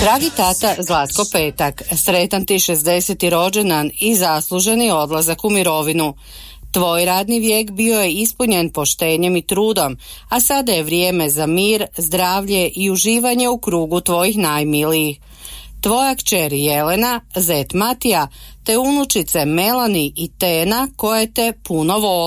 Dragi tata Zlatko Petak, sretan ti 60. rođendan i zasluženi odlazak u mirovinu. Tvoj radni vijek bio je ispunjen poštenjem i trudom, a sada je vrijeme za mir, zdravlje i uživanje u krugu tvojih najmilijih. Tvoja kćer Jelena, zet Matija, te unučice Melani i Tena koje te puno vole.